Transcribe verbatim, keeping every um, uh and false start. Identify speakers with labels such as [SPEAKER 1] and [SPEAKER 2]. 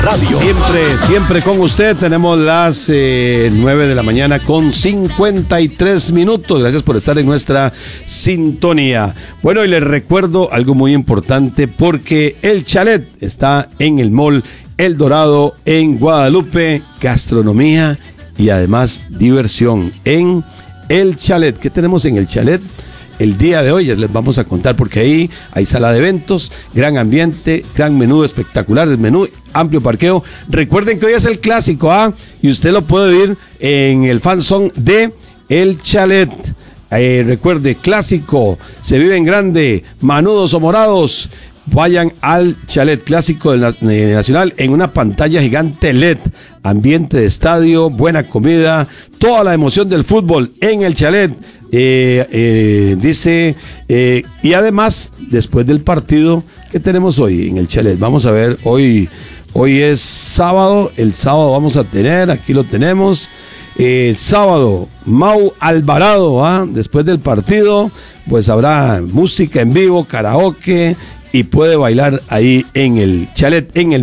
[SPEAKER 1] Radio.
[SPEAKER 2] Siempre, siempre con usted. Tenemos las eh, nueve de la mañana con cincuenta y tres minutos. Gracias por estar en nuestra sintonía. Bueno, y les recuerdo algo muy importante porque el Chalet está en el Mall El Dorado en Guadalupe. Gastronomía y además diversión en el Chalet. ¿Qué tenemos en el Chalet? El día de hoy ya les vamos a contar porque ahí hay sala de eventos, gran ambiente, gran menú espectacular, el menú, amplio parqueo. Recuerden que hoy es el clásico, ¿ah? Y usted lo puede ver en el fanzone de El Chalet. Eh, recuerde, clásico, se vive en grande, manudos o morados. Vayan al Chalet Clásico del Nacional en una pantalla gigante L E D, ambiente de estadio, buena comida, toda la emoción del fútbol en el Chalet. Eh, eh, dice, eh, y además, después del partido, ¿qué tenemos hoy en el Chalet? Vamos a ver, hoy, hoy es sábado, el sábado vamos a tener, aquí lo tenemos, eh, el sábado, Mau Alvarado, ¿ah? Después del partido, pues habrá música en vivo, karaoke, y puede bailar ahí en el Chalet, en el